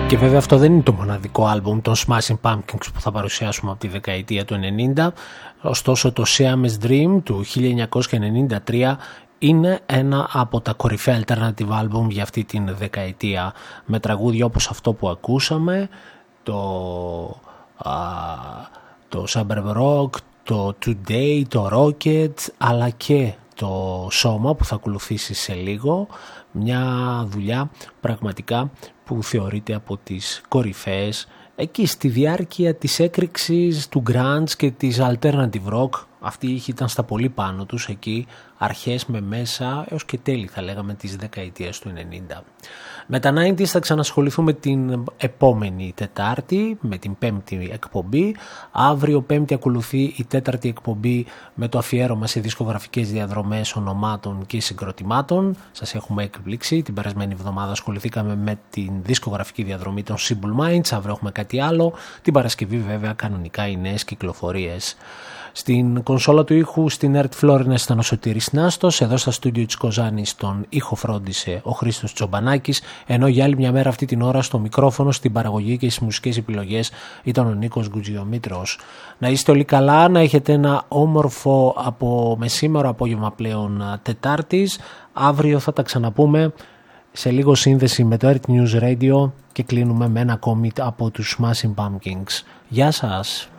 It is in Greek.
Και βέβαια αυτό δεν είναι το μοναδικό άλμπουμ των Smashing Pumpkins που θα παρουσιάσουμε από τη δεκαετία του 90. Ωστόσο το Siamese Dream του 1993 είναι ένα από τα κορυφαία alternative album για αυτή την δεκαετία, με τραγούδια όπως αυτό που ακούσαμε, το Suburban Rock, το Today, το Rocket, αλλά και το Σώμα που θα ακολουθήσει σε λίγο. Μια δουλειά πραγματικά που θεωρείται από τις κορυφαίες εκεί στη διάρκεια της έκρηξης του grunge και της alternative rock. Αυτή η ήχη ήταν στα πολύ πάνω τους εκεί, αρχές με μέσα έως και τέλη θα λέγαμε της δεκαετίας του 90. Με τα 90's θα ξανασχοληθούμε την επόμενη Τετάρτη με την πέμπτη εκπομπή. Αύριο Πέμπτη ακολουθεί η τέταρτη εκπομπή με το αφιέρωμα σε δισκογραφικές διαδρομές ονομάτων και συγκροτημάτων. Σας έχουμε εκπλήξει. Την περασμένη εβδομάδα ασχοληθήκαμε με την δισκογραφική διαδρομή των Simple Minds. Αύριο έχουμε κάτι άλλο. Την Παρασκευή βέβαια κανονικά οι νέες κυκλοφορίες. Στην κονσόλα του ήχου στην Earth Florence ήταν ο Σωτήρης Νάστος, εδώ στα στούντιο της Κοζάνης τον ήχο φρόντισε ο Χρήστος Τσομπανάκης, ενώ για άλλη μια μέρα αυτή την ώρα στο μικρόφωνο, στην παραγωγή και στις μουσικές επιλογές ήταν ο Νίκος Γκουτζιομήτρος. Να είστε όλοι καλά, να έχετε ένα όμορφο από μεσήμερο απόγευμα πλέον Τετάρτης. Αύριο θα τα ξαναπούμε σε λίγο σύνδεση με το Earth News Radio και κλείνουμε με ένα ακόμη από τους Smashing Pumpkins. Γεια σας!